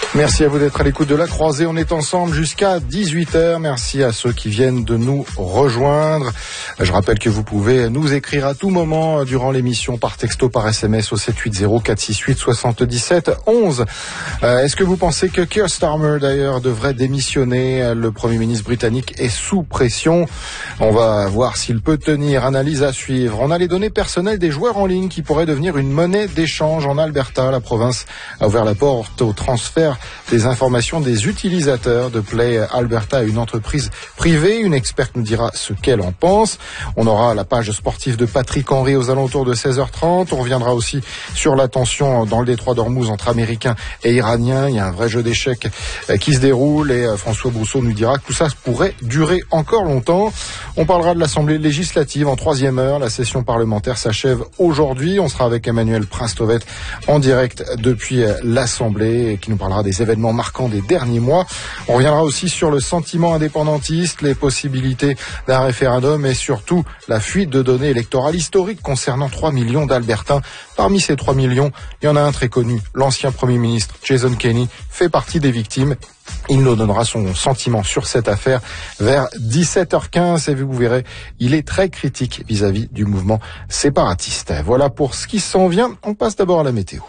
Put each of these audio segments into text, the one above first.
Merci à vous d'être à l'écoute de La Croisée. On est ensemble jusqu'à 18h. Merci à ceux qui viennent de nous rejoindre. Je rappelle que vous pouvez nous écrire à tout moment durant l'émission par texto, par SMS au 780 468 77 11. Est-ce que vous pensez que Keir Starmer d'ailleurs devrait démissionner? Le Premier ministre britannique est sous pression. On va voir s'il peut tenir. Analyse à suivre. On a les données personnelles des joueurs en ligne qui pourraient devenir une monnaie d'échange en Alberta. La province a ouvert la porte au transfert des informations des utilisateurs de Play Alberta à une entreprise privée. Une experte nous dira ce qu'elle en pense. On aura la page sportive de Patrick Henry aux alentours de 16h30. On reviendra aussi sur la tension dans le détroit d'Ormuz entre Américains et Iraniens. Il y a un vrai jeu d'échecs qui se déroule et François Brousseau nous dira que tout ça pourrait durer encore longtemps. On parlera de l'Assemblée législative en troisième heure. La session parlementaire s'achève aujourd'hui. On sera avec Emmanuel Prinstovet en direct depuis l'Assemblée et qui nous parlera des événements marquants des derniers mois. On reviendra aussi sur le sentiment indépendantiste, les possibilités d'un référendum et surtout la fuite de données électorales historiques concernant 3 millions d'Albertains. Parmi ces 3 millions, il y en a un très connu. L'ancien Premier ministre Jason Kenney fait partie des victimes. Il nous donnera son sentiment sur cette affaire vers 17h15 et vous verrez, il est très critique vis-à-vis du mouvement séparatiste. Voilà pour ce qui s'en vient. On passe d'abord à la météo.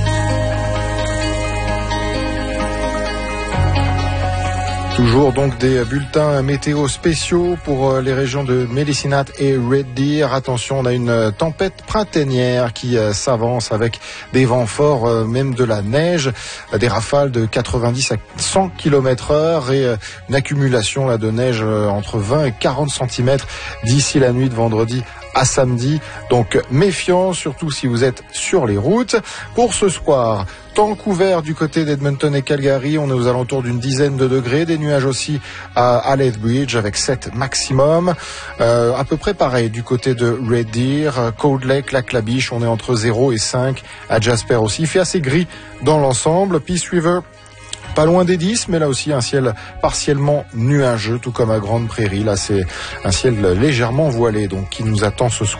Toujours donc des bulletins météo spéciaux pour les régions de Medicine Hat et Red Deer. Attention, on a une tempête printanière qui s'avance avec des vents forts, même de la neige, des rafales de 90 à 100 km/h et une accumulation là de neige entre 20 et 40 cm d'ici la nuit de vendredi à samedi. Donc méfiant, surtout si vous êtes sur les routes. Pour ce soir, temps couvert du côté d'Edmonton et Calgary. On est aux alentours d'une dizaine de degrés. Des nuages aussi à Lethbridge avec 7 maximum. À peu près pareil du côté de Red Deer, Cold Lake, Lac La Biche. On est entre 0 et 5 à Jasper aussi. Il fait assez gris dans l'ensemble. Peace River, pas loin des 10, mais là aussi un ciel partiellement nuageux, tout comme à Grande Prairie. Là, c'est un ciel légèrement voilé, donc qui nous attend ce soir.